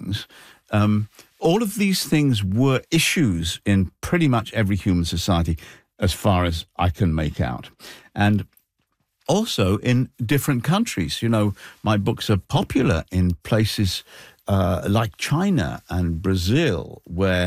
things. All of these things were issues in pretty much every human society, as far as I can make out. And also in different countries. You know, my books are popular in places like China and Brazil, where